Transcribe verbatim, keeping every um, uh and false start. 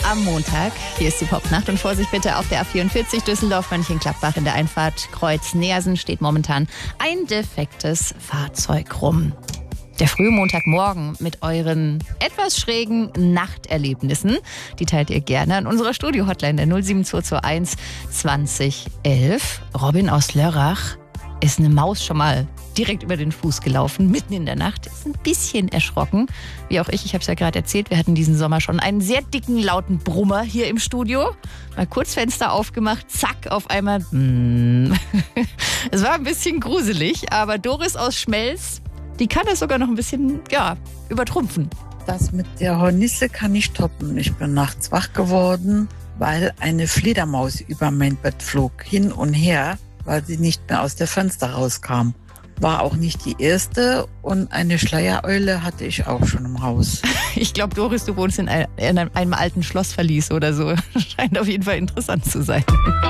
am Montag. Hier ist die Popnacht und Vorsicht bitte auf der A vierundvierzig Düsseldorf-Mönchengladbach in der Einfahrt Kreuz-Neersen steht momentan ein defektes Fahrzeug rum. Der frühe Montagmorgen mit euren etwas schrägen Nachterlebnissen, die teilt ihr gerne an unserer Studio-Hotline der null sieben zwei zwei eins zwanzig elf. Robin aus Lörrach ist eine Maus schon mal direkt über den Fuß gelaufen, mitten in der Nacht. Ist ein bisschen erschrocken. Wie auch ich, ich habe es ja gerade erzählt, wir hatten diesen Sommer schon einen sehr dicken, lauten Brummer hier im Studio. Mal kurz Fenster aufgemacht, zack, auf einmal. Mm. Es war ein bisschen gruselig, aber Doris aus Schmelz, die kann das sogar noch ein bisschen, ja, übertrumpfen. Das mit der Hornisse kann ich toppen. Ich bin nachts wach geworden, weil eine Fledermaus über mein Bett flog, hin und her, weil sie nicht mehr aus der Fenster rauskam. War auch nicht die erste und eine Schleiereule hatte ich auch schon im Haus. Ich glaube, Doris, du wohnst in einem alten Schlossverlies oder so. Scheint auf jeden Fall interessant zu sein.